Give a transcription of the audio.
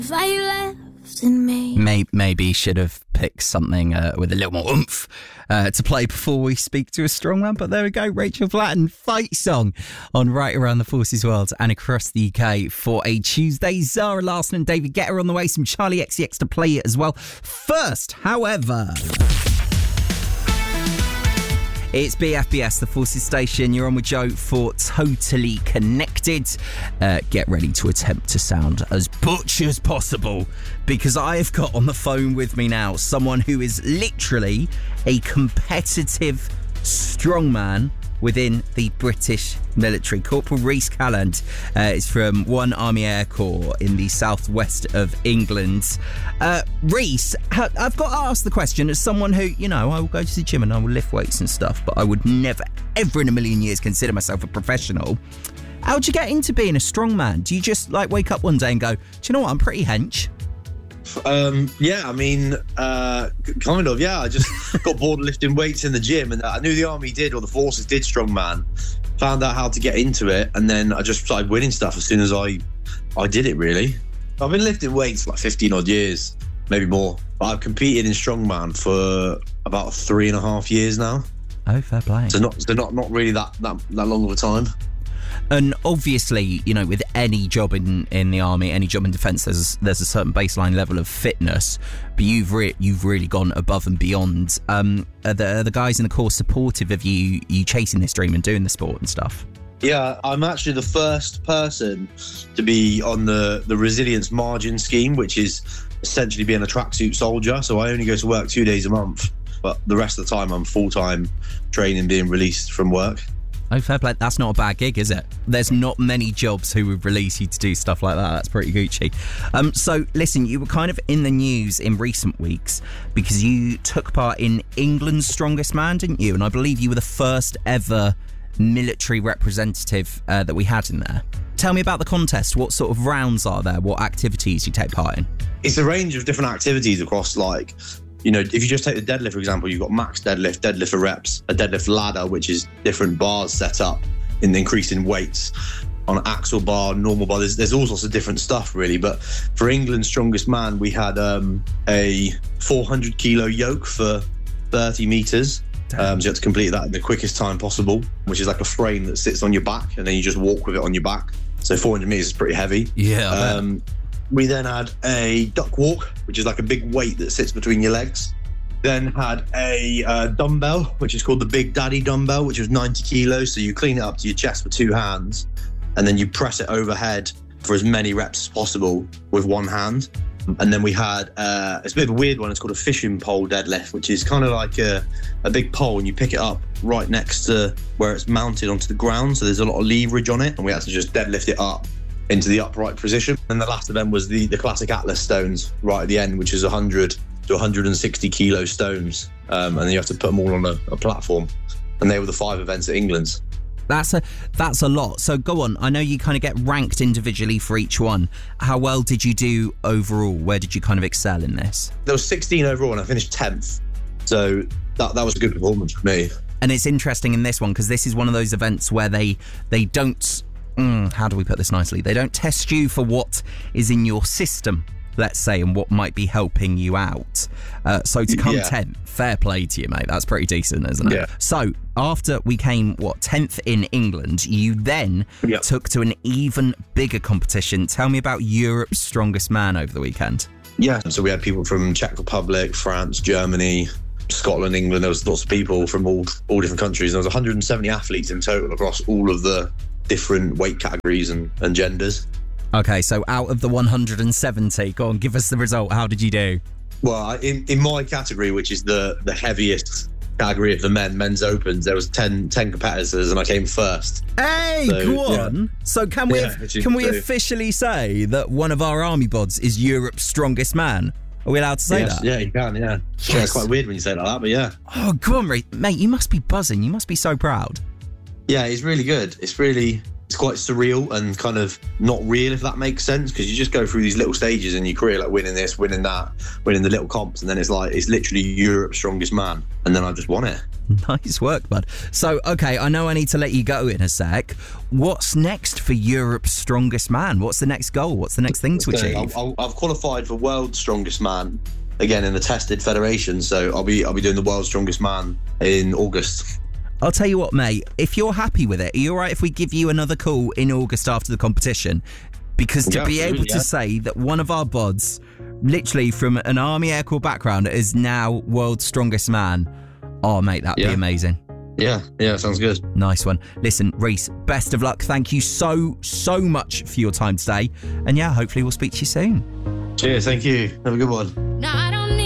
Maybe should have picked something with a little more oomph to play before we speak to a strongman. But there we go, Rachel Flatten, Fight Song on Right Around the Forces World and across the UK for a Tuesday. Zara Larsson and David Guetta on the way, some Charlie XCX to play it as well. First, however, it's BFBS, the Forces Station. You're on with Joe for Totally Connected. Get ready to attempt to sound as butch as possible, because I have got on the phone with me now someone who is literally a competitive strongman within the British military. Corporal Rhys Calland is from 1 Army Air Corps in the southwest of England. Rhys, I've got to ask the question, as someone who, you know, I will go to the gym and I will lift weights and stuff, but I would never, ever in a million years consider myself a professional. How'd you get into being a strongman? Do you just like wake up one day and go, do you know what, I'm pretty hench? Yeah, I mean, kind of, yeah. I just got bored of lifting weights in the gym, and I knew the Army did, or the Forces did, strongman. Found out how to get into it, and then I just started winning stuff as soon as I did it, really. I've been lifting weights for like 15 odd years, maybe more. But I've competed in strongman for about 3.5 years now. Oh, fair play. So not really that long of a time. And obviously, you know, with any job in the army, any job in defence, there's a certain baseline level of fitness, but you've really gone above and beyond. Are the guys in the Corps supportive of you chasing this dream and doing the sport and stuff? Yeah, I'm actually the first person to be on the resilience margin scheme, which is essentially being a tracksuit soldier. So I only go to work 2 days a month, but the rest of the time I'm full-time training, being released from work. Oh, fair play. That's not a bad gig, is it? There's not many jobs who would release you to do stuff like that. That's pretty Gucci. So, listen, you were kind of in the news in recent weeks because you took part in England's Strongest Man, didn't you? And I believe you were the first ever military representative that we had in there. Tell me about the contest. What sort of rounds are there? What activities you take part in? It's a range of different activities across, like, you know, if you just take the deadlift, for example, you've got max deadlift, deadlift for reps, a deadlift ladder, which is different bars set up in increasing weights on axle bar, normal bar. There's all sorts of different stuff, really. But for England's Strongest Man, we had a 400 kilo yoke for 30 meters. So you have to complete that in the quickest time possible, which is like a frame that sits on your back and then you just walk with it on your back. So 400 meters is pretty heavy. Yeah. We then had a duck walk, which is like a big weight that sits between your legs. Then had a dumbbell, which is called the Big Daddy dumbbell, which was 90 kilos. So you clean it up to your chest with 2 hands, and then you press it overhead for as many reps as possible with 1 hand. And then we had, it's a bit of a weird one. It's called a fishing pole deadlift, which is kind of like a big pole, and you pick it up right next to where it's mounted onto the ground. So there's a lot of leverage on it, and we had to just deadlift it up into the upright position. And the last event was the classic Atlas stones right at the end, which is 100 to 160 kilo stones. And then you have to put them all on a platform. And they were the 5 events at England's. That's a lot. So go on. I know you kind of get ranked individually for each one. How well did you do overall? Where did you kind of excel in this? There was 16 overall and I finished 10th. So that was a good performance for me. And it's interesting in this one because this is one of those events where they don't... how do we put this nicely? They don't test you for what is in your system, let's say, and what might be helping you out. So to come 10th, fair play to you, mate. That's pretty decent, isn't it? Yeah. So after we came, 10th in England, you then took to an even bigger competition. Tell me about Europe's Strongest Man over the weekend. Yeah, so we had people from Czech Republic, France, Germany, Scotland, England. There was lots of people from all different countries. There was 170 athletes in total across all of the different weight categories and genders. Okay, so out of the 170, go on, give us the result. How did you do? Well, in my category, which is the heaviest category of the men's opens, there was 10 competitors and I came first. Hey, so, go on. Yeah. So can we officially say that one of our army bods is Europe's Strongest Man? Are we allowed to say that? Yeah, you can, yeah. Yes. Yeah, it's quite weird when you say it like that, but yeah. Oh, go on, mate. You must be buzzing. You must be so proud. Yeah, it's really good. It's quite surreal and kind of not real, if that makes sense, because you just go through these little stages in your career, like winning this, winning that, winning the little comps, and then it's literally Europe's Strongest Man, and then I just won it. Nice work, bud. So, okay, I know I need to let you go in a sec. What's next for Europe's Strongest Man? What's the next goal? What's the next thing to achieve? I've qualified for World's Strongest Man again in the tested federation, so I'll be doing the World's Strongest Man in August. I'll tell you what, mate, if you're happy with it, are you all right if we give you another call in August after the competition? Because to be able to say that one of our bods, literally from an Army Air Corps background, is now World's Strongest Man, oh, mate, that'd be amazing. Yeah, sounds good. Nice one. Listen, Reese, best of luck. Thank you so much for your time today. And yeah, hopefully we'll speak to you soon. Cheers, thank you. Have a good one.